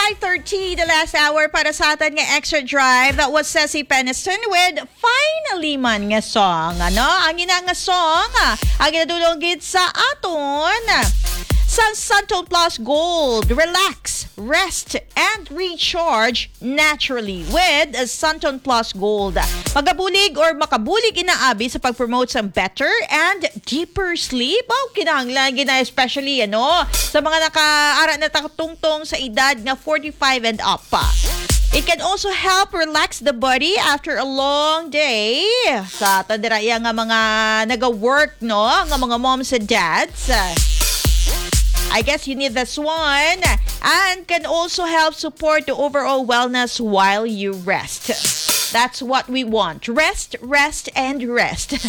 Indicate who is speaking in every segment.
Speaker 1: 5:30, the last hour para sa atin nga Extra Drive. That was Ceci Peniston with Finally Man nga song. Ano? Ang ina nga song, ang ginadulogit sa aton sa Santon Plus Gold. Relax, rest, and recharge naturally with Santon Plus Gold. Magabulig or makabulig inaabi sa pag-promote sa better and deeper sleep. Kinahanglan gina especially sa mga nakaara na takatungtong sa edad nga 45 and up pa. It can also help relax the body after a long day. Sa tadiraya nga mga naga-work, nga mga moms and dads. I guess you need this one, and can also help support the overall wellness while you rest. That's what we want. Rest, rest, and rest.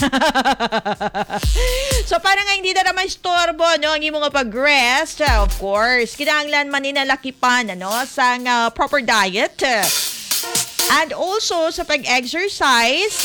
Speaker 1: So, para nga hindi na naman istorbo, ang imo nga pag-rest, of course, kinahanglan man ninalakipan, sa proper diet. And also, sa pag-exercise,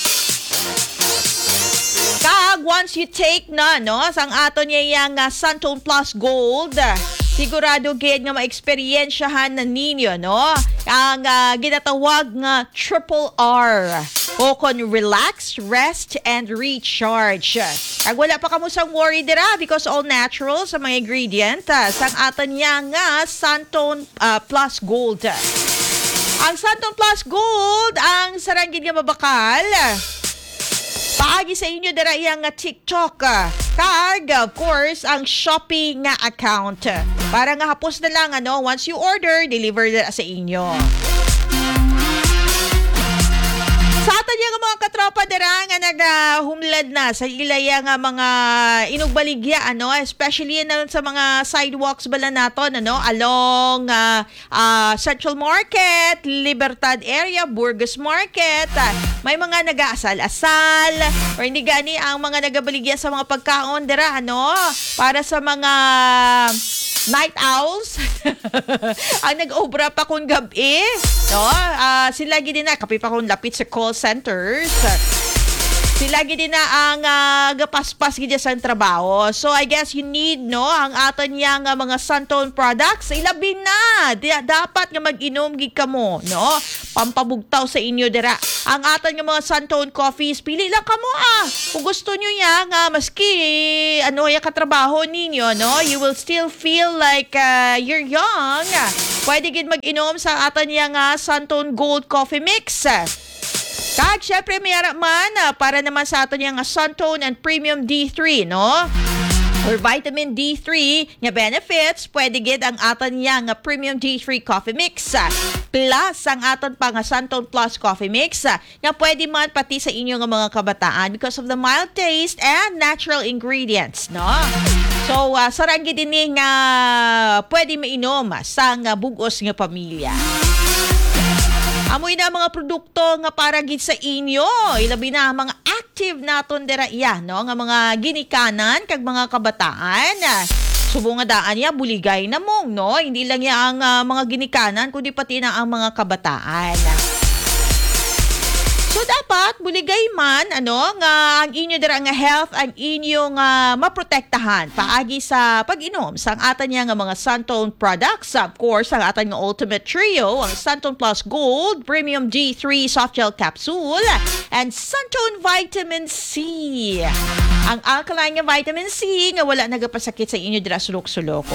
Speaker 1: once you take na, sang ato niya yung Santon Plus Gold, sigurado gid nga ma-experiensyahan na ninyo, ang ginatawag nga Triple R. O kon relax, rest, and recharge. Ag wala pa kamo sang worry dira because all natural sa mga ingredient sang ato niya nga Santon Plus Gold. Ang Santon Plus Gold, ang saranggid nga mabakal, paagi sa inyo dira iyang TikTok kag of course ang Shopee nga account para nga hapos na lang once you order deliver na sa inyo. Sa atin yung mga katropa dira nga naghumlad na sa ilaya nga mga inugbaligya especially sa mga sidewalks bala naton along Central Market, Libertad area, Burgos Market. May mga nag-aasal-asal or hindi gani ang mga nagabaligya sa mga pagkaon dira para sa mga night owls. Ang nag-obra pa kung gabi, sila gid na kapi pa kung lapit sa call centers. Sila gid na ang gapaspas gid sa trabaho. So I guess you need ang aton yang mga Santon products. Ilabi na dapat nga mag-inom gid kamo, pampabugtaw sa inyo dira. Ang aton nga mga Santon coffees, pili lang kamo kung gusto nyo nga maski yung katrabaho ninyo, you will still feel like you're young. Pwede gid mag-inom sa aton yang Santon Gold Coffee Mix. Kag syempre mayara man para naman sa aton yung Santon and Premium D3, or vitamin D3 nga benefits, pwede gid ang aton yang Premium D3 Coffee Mix. Plus ang aton pa nga Santon Plus Coffee Mix nga pwede man pati sa inyo nga mga kabataan because of the mild taste and natural ingredients, So sarang gid ini nga pwede mainom sa nga bugos nga pamilya. Amoy na mga produkto nga para gid sa inyo. Ilabi na mga active naton dira nga mga ginikanan kag mga kabataan. Subo nga daan buligay na mong, hindi lang ang mga ginikanan kundi pati na ang mga kabataan. So dapat buligay man nga ang inyo dira nga health ang inyo nga maprotektahan paagi sa pag-inom sang atan nga mga Santon products. Of course, ang atan nga Ultimate Trio, ang Santon Plus Gold, Premium D3 Soft Gel Capsule, and Santon Vitamin C. Ang alkaline nga vitamin C nga wala nagapasakit sa inyo dira sulok-suloko.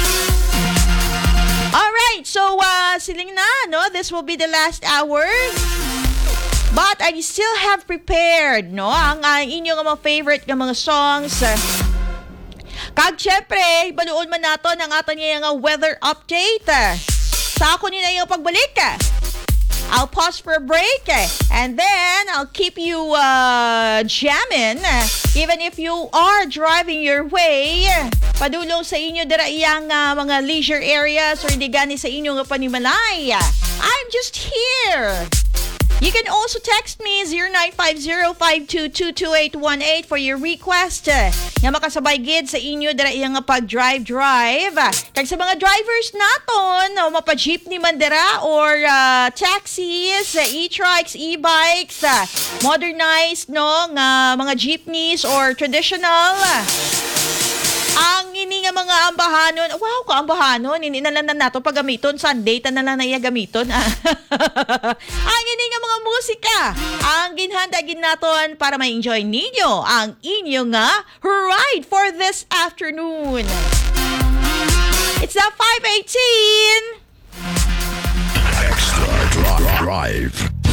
Speaker 1: Alright, so siling na, this will be the last hour. But I still have prepared, ang inyong mga favorite nga mga songs. Kag syempre, baluon man nato ang aton nga weather update. Sa ako nila yung pagbalik. I'll pause for a break and then I'll keep you jamming even if you are driving your way padulong sa inyo dira iyang mga leisure areas or hindi gani sa inyo nga panimalay. I'm just here. You can also text me 0950-522-2818 for your request nga makasabay gid sa inyo dira iyang pag-drive. Kag sa mga drivers naton, mapa-jeepney man dira or taxis, e-trikes, e-bikes, modernized nga mga jeepneys or traditional. Ang ini nga mga ambahanon, wow, kaambahanon, ini na lang na nato paggamiton, Sunday, ta na lang na iya gamiton. Ang ini nga mga musika, ang ginhandagin naton para ma-enjoy ninyo ang inyo nga ride for this afternoon. It's now 5:18.
Speaker 2: Extra Drive.